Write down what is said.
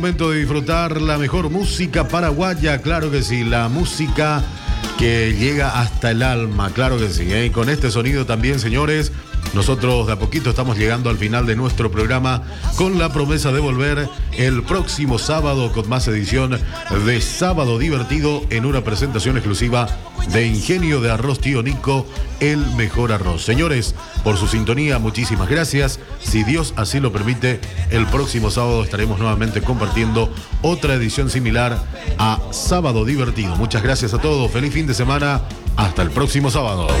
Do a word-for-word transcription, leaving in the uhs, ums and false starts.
Momento de disfrutar la mejor música paraguaya, claro que sí, la música que llega hasta el alma, claro que sí, ¿eh? Con este sonido también, señores, nosotros de a poquito estamos llegando al final de nuestro programa con la promesa de volver el próximo sábado con más edición de Sábado Divertido en una presentación exclusiva de Ingenio de Arroz Tío Nico, el mejor arroz. Señores, por su sintonía, muchísimas gracias. Si Dios así lo permite, el próximo sábado estaremos nuevamente compartiendo otra edición similar a Sábado Divertido. Muchas gracias a todos, feliz fin de semana, hasta el próximo sábado.